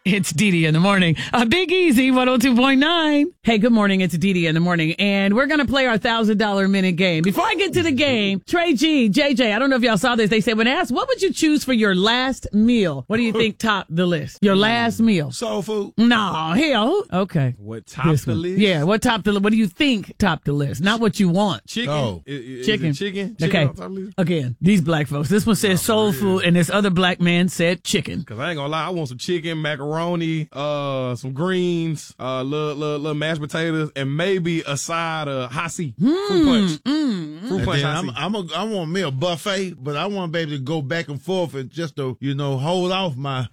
It's Dee in the morning. Big Easy 102.9. Hey, good morning. It's Dee in the morning. And we're going to play our $1,000 minute game. Before I get to the game, Trey G, JJ, I don't know if y'all saw this. They said when asked, what would you choose for your last meal? What do you think topped the list? Your last meal. Soul food. No, hell. Okay. What topped the list? Yeah, what topped the list? What do you think topped the list? Not what you want. Chicken. Oh. Chicken. Chicken. Okay. Again, these black folks. This one says soul food, and this other black man said chicken. Because I ain't going to lie, I want some chicken, macaroni, some greens, little mashed potatoes, and maybe a side of hot C. Fruit punch. Fruit punch hot C. I want me a buffet, but I want to be able to go back and forth and just to, hold off my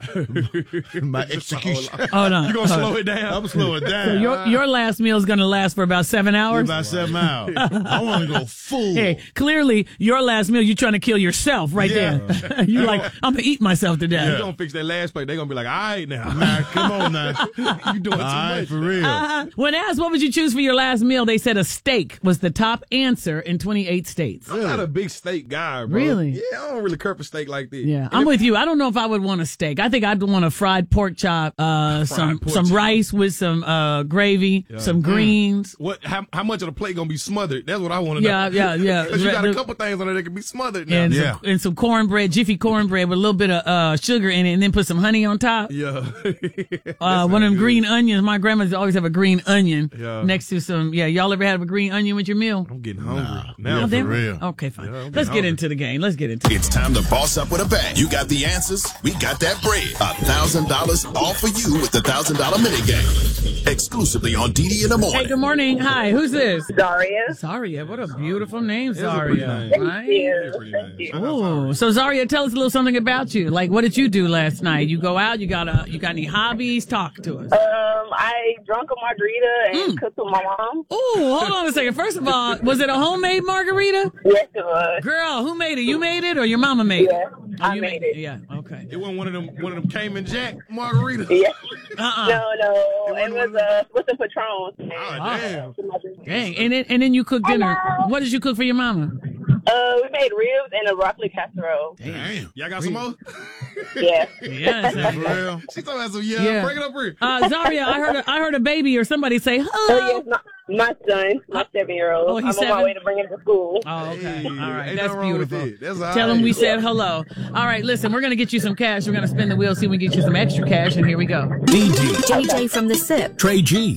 execution. Hold on. You going to slow it down? I'm going to slow it down. So your last meal is going to last for about 7 hours? About 7 hours. I want to go full. Hey, clearly, your last meal, you're trying to kill yourself there. You're like, I'm going to eat myself to death. You're going to fix that last plate. They're going to be like, all right now. Nah, come on now. You doing too much. For real. When asked what would you choose for your last meal, they said a steak was the top answer in 28 states. I'm not a big steak guy, bro. Really? Yeah, I don't really care for steak like this. Yeah, I'm with you. I don't know if I would want a steak. I think I'd want a fried pork chop, some rice with some gravy, some greens. How much of the plate gonna be smothered? That's what I want to know. Yeah. Because you got a couple things on there that can be smothered now. And some cornbread, Jiffy cornbread with a little bit of sugar in it, and then put some honey on top. Yeah. One of them green onions. My grandma's always have a green onion next to some. Yeah, y'all ever had a green onion with your meal? I'm getting hungry now. For real. Okay, fine. Let's get into the game. It's time to boss up with a bang. You got the answers. We got that bread. $1,000 all for you with the $1,000 minute game. Exclusively on Dee in the morning. Hey, good morning. Hi, who's this? Zaria. Zaria, what a beautiful name, Zaria. Thank you. Oh, so Zaria, tell us a little something about you. Like, what did you do last night? You go out? You got any hobbies? Talk to us. I drank a margarita and cooked with my mom. Oh, hold on a second. First of all, was it a homemade margarita? Yes, it was. Girl, who made it? You made it or your mama made it? Yeah, I made it. Yeah, okay. It wasn't one of them Cayman Jack margaritas. Yeah. No. It was with the Patron. Oh, damn. Dang. And then you cooked dinner. What did you cook for your mama? We made ribs and a broccoli casserole. Damn. Y'all got some more? Yeah. Yes. For real. She told me some, bring it up here. Zaria, I heard a baby or somebody say, hello. Oh, yes, my son, my 7-year-old. Oh, he's I'm on my way to bring him to school. Oh, okay. All right. Ain't That's nothing wrong with beautiful. it. That's all Tell him right. we said hello. All right, listen, we're going to get you some cash. We're going to spin the wheel, see if we can get you some extra cash, and here we go. JJ from the SIP. Trey G.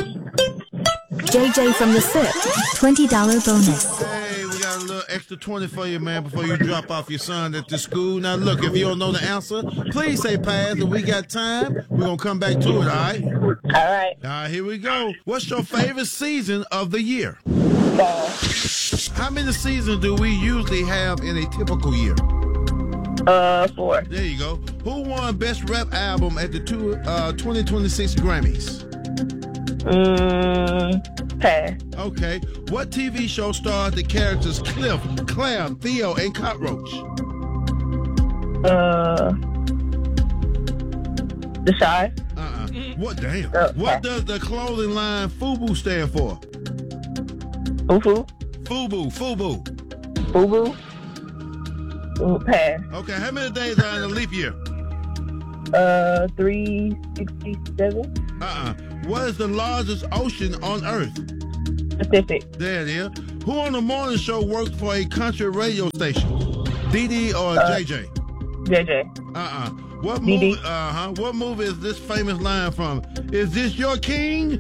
JJ from the SIP. $20 bonus. Hey, we got a little extra 20 for you, man, before you drop off your son at the school. Now, look, if you don't know the answer, please say pass. If we got time, we're going to come back to it, all right? All right. All right, here we go. What's your favorite season of the year? Fall. How many seasons do we usually have in a typical year? 4. There you go. Who won Best Rap Album at the 2026 Grammys? Pass. Okay. What TV show stars the characters Cliff, Claire, Theo, and Cockroach? The Shy. What? Damn. Okay. What does the clothing line FUBU stand for? Fufu. FUBU. Fubu. Pass. Okay. How many days are in a leap year? 367. What is the largest ocean on Earth? Pacific. There it is. Who on the morning show worked for a country radio station? Dee or JJ? JJ. What Dee movie? Dee. What movie is this famous line from? Is this your king?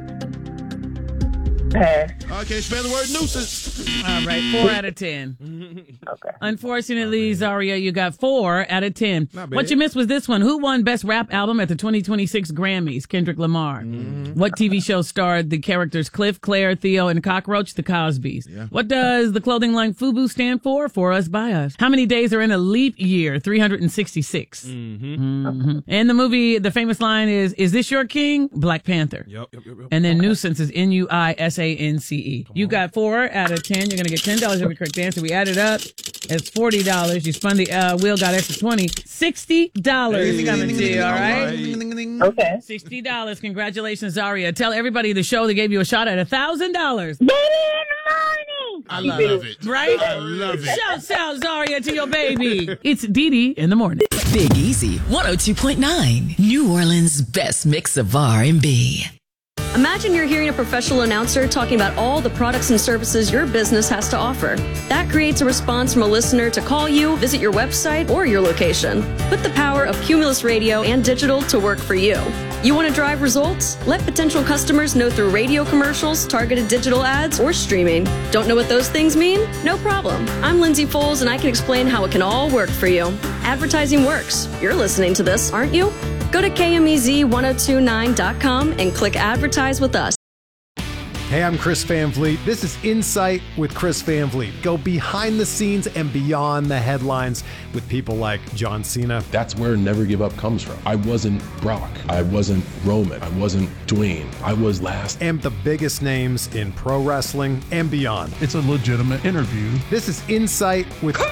Pass. Okay, spell the word nuisance. All right, 4 out of 10. Okay. Unfortunately, Zaria, you got 4 out of 10. Not bad. What you missed was this one. Who won Best Rap Album at the 2026 Grammys? Kendrick Lamar. What TV show starred the characters Cliff, Claire, Theo, and Cockroach? The Cosbys. What does the clothing line FUBU stand for? For us, by us. How many days are in a leap year? 366. And the movie, the famous line is this your king? Black Panther. Yep. And then nuisance is NUISANCE. You got 4 out of 10. You're going to get $10 every correct answer. We added up. It's $40. You spun the wheel, got extra 20. $60 coming to you, all right? Okay. $60. Congratulations, Zaria. Tell everybody the show that gave you a shot at $1,000. Dee in the morning. I love it. Right? I love it. Shout out, Zaria, to your baby. It's Dee Dee in the morning. Big Easy 102.9, New Orleans' best mix of R&B. Imagine you're hearing a professional announcer talking about all the products and services your business has to offer. That creates a response from a listener to call you, visit your website, or your location. Put the power of Cumulus Radio and digital to work for you. You want to drive results? Let potential customers know through radio commercials, targeted digital ads, or streaming. Don't know what those things mean? No problem. I'm Lindsay Foles, and I can explain how it can all work for you. Advertising works. You're listening to this, aren't you? Go to KMEZ1029.com and click Advertise with us. Hey, I'm Chris Van Vliet. This is Insight with Chris Van Vliet. Go behind the scenes and beyond the headlines with people like John Cena. That's where Never Give Up comes from. I wasn't Brock. I wasn't Roman. I wasn't Dwayne. I was last. And the biggest names in pro wrestling and beyond. It's a legitimate interview. This is Insight with Chris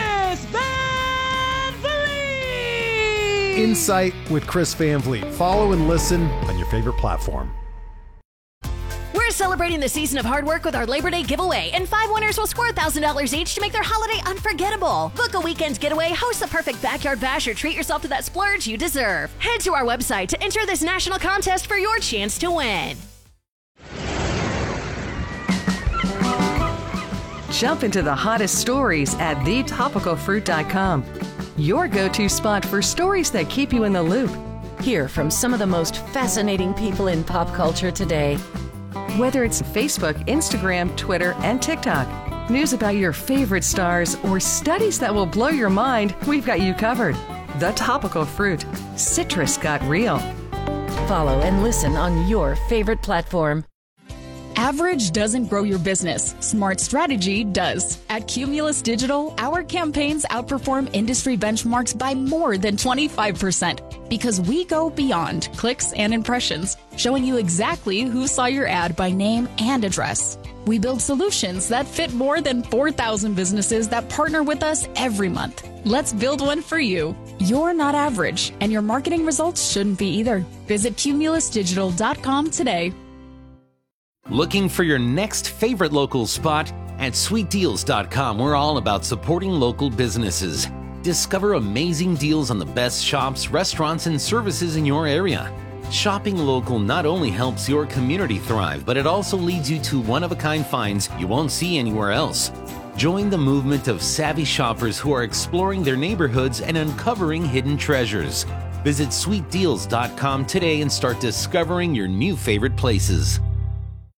Van Vliet. Insight with Chris Van Vliet. Follow and listen on your favorite platform. We're celebrating the season of hard work with our Labor Day giveaway, and 5 winners will score $1,000 each to make their holiday unforgettable. Book a weekend getaway, host the perfect backyard bash, or treat yourself to that splurge you deserve. Head to our website to enter this national contest for your chance to win. Jump into the hottest stories at thetopicalfruit.com. Your go-to spot for stories that keep you in the loop. Hear from some of the most fascinating people in pop culture today. Whether it's Facebook, Instagram, Twitter, and TikTok, news about your favorite stars, or studies that will blow your mind, we've got you covered. The Topical Fruit. Citrus got real. Follow and listen on your favorite platform. Average doesn't grow your business. Smart strategy does. At Cumulus Digital, our campaigns outperform industry benchmarks by more than 25% because we go beyond clicks and impressions, showing you exactly who saw your ad by name and address. We build solutions that fit more than 4,000 businesses that partner with us every month. Let's build one for you. You're not average, and your marketing results shouldn't be either. Visit cumulusdigital.com today. Looking for your next favorite local spot? At sweetdeals.com, we're all about supporting local businesses. Discover amazing deals on the best shops, restaurants, and services in your area. Shopping local not only helps your community thrive, but it also leads you to one-of-a-kind finds you won't see anywhere else. Join the movement of savvy shoppers who are exploring their neighborhoods and uncovering hidden treasures. Visit sweetdeals.com today and start discovering your new favorite places.